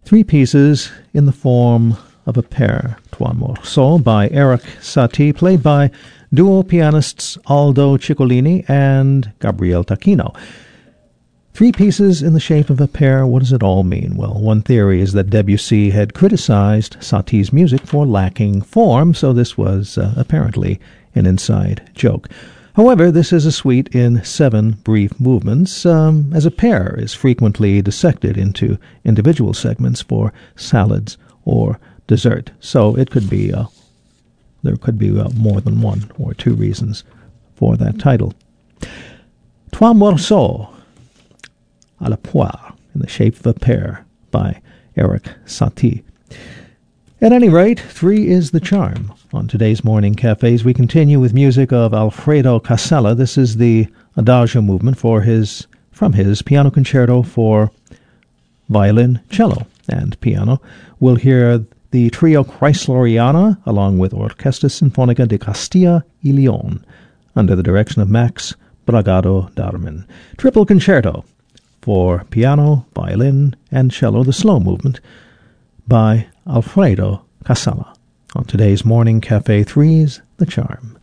Three pieces in the form of a pair. Trois Morceaux by Erik Satie, played by duo pianists Aldo Ciccolini and Gabriel Taquino. Three pieces in the shape of a pair, what does it all mean? Well, one theory is that Debussy had criticized Satie's music for lacking form, so this was apparently an inside joke. However, this is a suite in 7 brief movements, as a pair is frequently dissected into individual segments for salads or dessert. So it could be there could be more than one or two reasons for that title. Trois Morceaux à la poire, in the shape of a pear, by Erik Satie. At any rate, 3 is the charm. On today's Morning Cafes, we continue with music of Alfredo Casella. This is the Adagio movement from his piano concerto for violin, cello, and piano. We'll hear the trio Chrysleriana, along with Orquesta Sinfonica de Castilla y León, under the direction of Max Bragado Darman. Triple concerto for piano, violin, and cello, the slow movement, by Alfredo Casella. On today's Morning Cafe, 3's The Charm.